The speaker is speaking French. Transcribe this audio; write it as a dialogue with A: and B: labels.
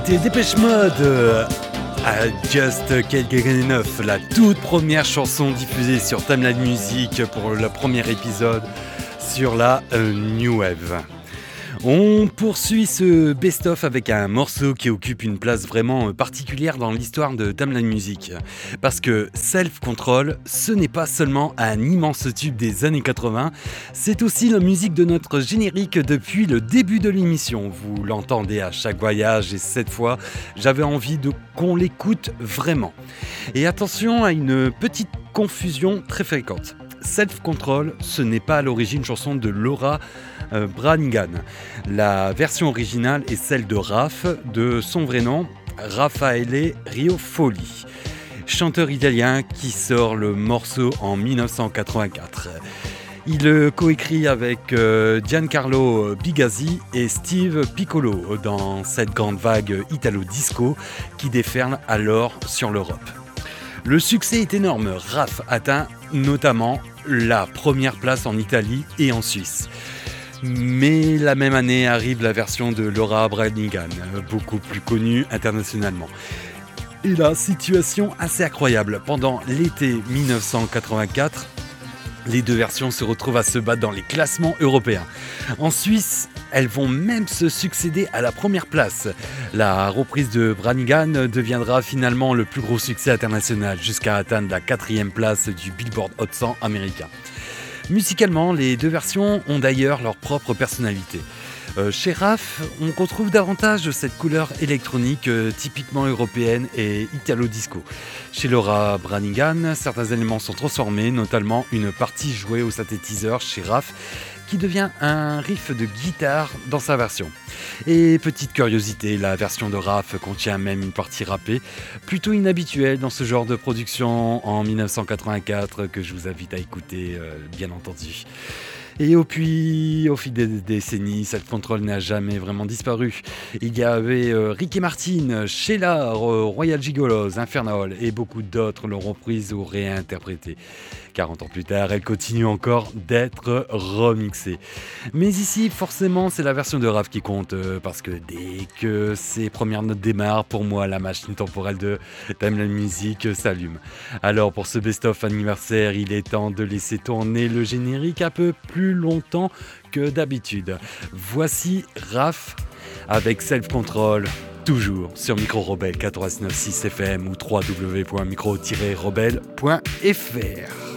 A: C'était Dépêche Mode à Just Quelqu'un Neuf, la toute première chanson diffusée sur Timeline Music pour le premier épisode sur la New Wave. On poursuit ce best-of avec un morceau qui occupe une place vraiment particulière dans l'histoire de Timeline Music. Parce que Self Control, ce n'est pas seulement un immense tube des années 80, c'est aussi la musique de notre générique depuis le début de l'émission. Vous l'entendez à chaque voyage et cette fois, j'avais envie qu'on l'écoute vraiment. Et attention à une petite confusion très fréquente. Self Control, ce n'est pas à l'origine une chanson de Laura Branigan. La version originale est celle de Raph, de son vrai nom, Raffaele Riofoli, chanteur italien qui sort le morceau en 1984. Il coécrit avec Giancarlo Bigazzi et Steve Piccolo dans cette grande vague italo-disco qui déferle alors sur l'Europe. Le succès est énorme. Raph atteint notamment la première place en Italie et en Suisse. Mais la même année arrive la version de Laura Branigan, beaucoup plus connue internationalement. Et la situation assez incroyable. Pendant l'été 1984, les deux versions se retrouvent à se battre dans les classements européens. En Suisse, elles vont même se succéder à la première place. La reprise de Branigan deviendra finalement le plus gros succès international, jusqu'à atteindre la 4e place du Billboard Hot 100 américain. Musicalement, les deux versions ont d'ailleurs leur propre personnalité. Chez Raph, on retrouve davantage cette couleur électronique typiquement européenne et italo-disco. Chez Laura Branigan, certains éléments sont transformés, notamment une partie jouée au synthétiseur chez Raph, qui devient un riff de guitare dans sa version. Et petite curiosité, la version de Raph contient même une partie rappée, plutôt inhabituelle dans ce genre de production en 1984, que je vous invite à écouter, bien entendu. Et au fil des décennies, Self Control n'a jamais vraiment disparu. Il y avait Ricky Martin, Sheila, Royal Gigolos, Infernal et beaucoup d'autres l'ont reprise ou réinterprétée. 40 ans plus tard, elle continue encore d'être remixée. Mais ici, forcément, c'est la version de Raph qui compte, parce que dès que ces premières notes démarrent, pour moi, la machine temporelle de Timeline Music s'allume. Alors, pour ce best-of anniversaire, il est temps de laisser tourner le générique un peu plus longtemps que d'habitude. Voici Raph avec Self Control, toujours sur Micro Rebelle 89.6 FM ou www.micro-rebelle.fr.